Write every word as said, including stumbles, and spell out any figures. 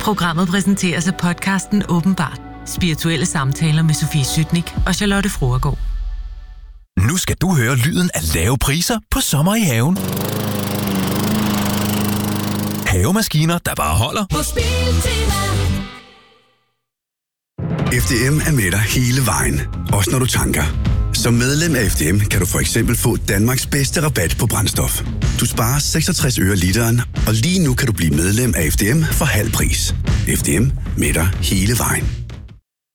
Programmet præsenteres af podcasten Åbenbart. Spirituelle samtaler med Sofie Sytnik og Charlotte Fruergaard. Nu skal du høre lyden af lave priser på sommer i haven. Havemaskiner, der bare holder. På Biltema. F D M er med dig hele vejen, også når du tanker. Som medlem af F D M kan du for eksempel få Danmarks bedste rabat på brændstof. Du sparer seksogtres øre literen, og lige nu kan du blive medlem af F D M for halv pris. F D M med dig hele vejen.